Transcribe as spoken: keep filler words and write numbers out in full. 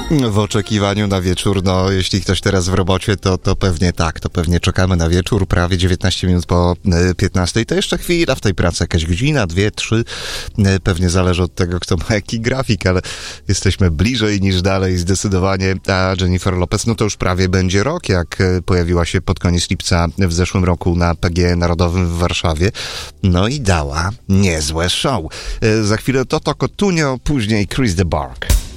W oczekiwaniu na wieczór, no jeśli ktoś teraz w robocie, to, to pewnie tak, to pewnie czekamy na wieczór, prawie dziewiętnaście minut po piętnastej, to jeszcze chwila w tej pracy, jakaś godzina, dwie, trzy, pewnie zależy od tego, kto ma jaki grafik, ale jesteśmy bliżej niż dalej zdecydowanie, a Jennifer Lopez, no to już prawie będzie rok, jak pojawiła się pod koniec lipca w zeszłym roku na P G Narodowym w Warszawie, no i dała niezłe show. Za chwilę Toto Cotugno, później Chris de Burgh.